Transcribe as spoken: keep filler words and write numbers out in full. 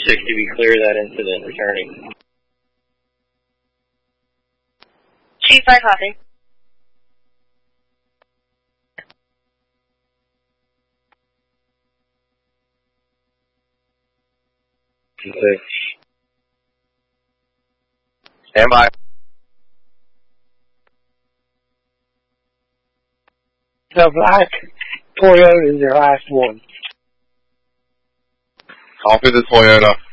sixty, we clear that incident returning. Chief, I copy. Six. Stand by. The black Toyota is your last one. Copy the Toyota.